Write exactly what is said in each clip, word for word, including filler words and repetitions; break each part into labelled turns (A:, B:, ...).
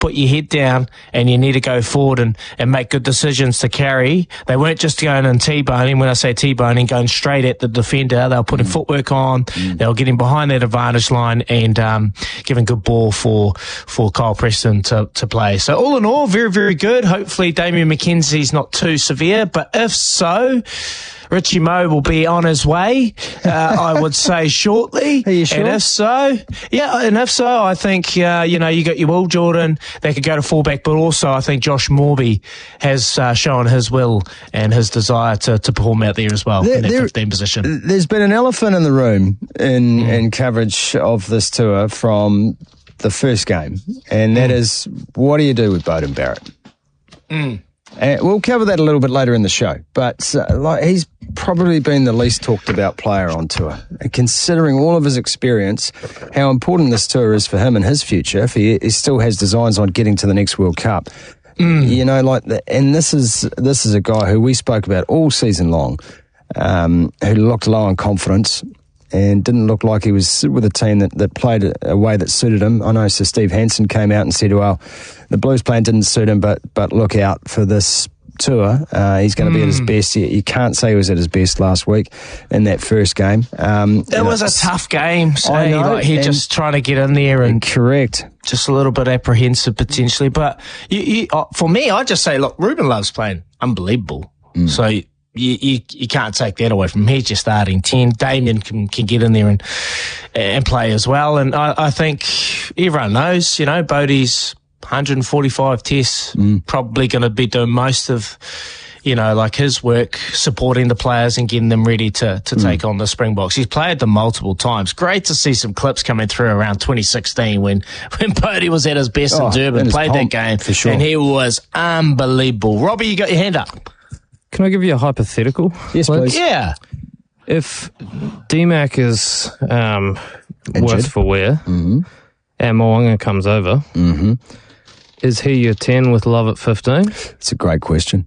A: put your head down and you need to go forward and, and make good decisions to carry. They weren't just going and T-boning. When I say T-boning, going straight at the defender. They were putting mm. footwork on. Mm. They were getting behind that advantage line and um, giving good ball for for Kyle Preston to, to play. So all in all, very, very good. Hopefully Damian McKenzie's not too severe, but if so, Richie Moe will be on his way, uh, I would say shortly.
B: Are you sure?
A: And if so, yeah, and if so, I think, uh, you know, you got your Will Jordan, they could go to fullback, but also I think Josh Morby has uh, shown his will and his desire to, to perform out there as well there, in that there, fifteen position.
B: There's been an elephant in the room in, mm. in coverage of this tour from the first game, and that mm. is, what do you do with Beauden Barrett?
A: Mm.
B: And we'll cover that a little bit later in the show, but uh, like he's probably been the least talked about player on tour. And considering all of his experience, how important this tour is for him and his future, if he, he still has designs on getting to the next World Cup. Mm. You know, like, the, and this is this is a guy who we spoke about all season long, um, who looked low on confidence and didn't look like he was with a team that, that played a, a way that suited him. I know Sir Steve Hansen came out and said, well, the Blues plan didn't suit him, but but look out for this tour. Uh, he's going to mm. be at his best. You, you can't say he was at his best last week in that first game. Um,
A: it was know, a tough game. So I know, like he just trying to get in there and
B: correct.
A: Just a little bit apprehensive potentially. But you, you, uh, for me, I just say, look, Ruben Love's playing unbelievable. Mm. So you, you you can't take that away from him. He's just starting ten. Damien can, can get in there and and play as well. And I, I think everyone knows, you know, Bodie's one hundred forty-five tests, mm. probably going to be doing most of, you know, like his work, supporting the players and getting them ready to, to mm. take on the Springboks. He's played them multiple times. Great to see some clips coming through around twenty sixteen when, when Bodie was at his best oh, in Durban, played that game,
B: for sure.
A: And he was unbelievable. Robbie, you got your hand up.
C: Can I give you a hypothetical?
B: Yes, please.
A: Yeah.
C: If D-Mac is um, worse for wear
B: mm-hmm.
C: and Mo'unga comes over,
B: mm-hmm.
C: is he your ten with Love at fifteen?
B: It's a great question.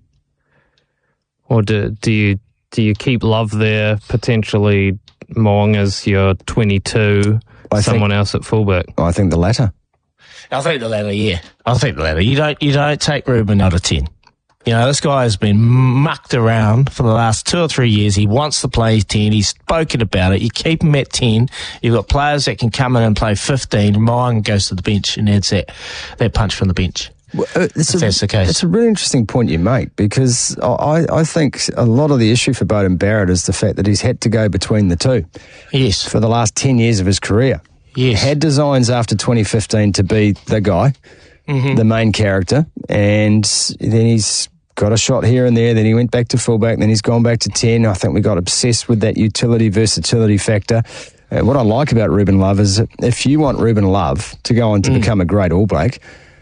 C: Or do, do you do you keep Love there, potentially Mo'unga's your twenty-two, I someone think, else at fullback?
B: I think the latter.
A: I think the latter, yeah. I think the latter. You don't, you don't take Ruben out of ten. You know, this guy has been mucked around for the last two or three years. He wants to play ten. He's spoken about it. You keep him at ten. You've got players that can come in and play fifteen. Mo'unga goes to the bench and adds that, that punch from the bench. Well, uh, if
B: a,
A: that's the case.
B: It's a really interesting point you make, because I, I think a lot of the issue for Beauden Barrett is the fact that he's had to go between the two.
A: Yes.
B: For the last ten years of his career.
A: Yes.
B: Had designs after twenty fifteen to be the guy,
A: mm-hmm.
B: the main character, and then he's got a shot here and there, then he went back to fullback, then he's gone back to ten. I think we got obsessed with that utility, versatility factor. Uh, what I like about Ruben Love is if you want Ruben Love to go on to mm. become a great All Black,